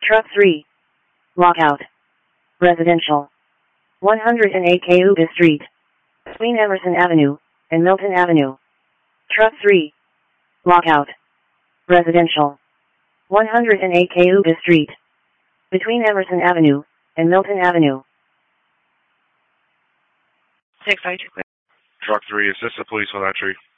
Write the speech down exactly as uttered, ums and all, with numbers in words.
Truck three. Lockout. Residential. one hundred eight Cayuga Street. Between Emerson Avenue and Milton Avenue. Truck three. Lockout. Residential. one hundred eight Cayuga Street. Between Emerson Avenue and Milton Avenue. six five two. Truck three, assist the police on that tree.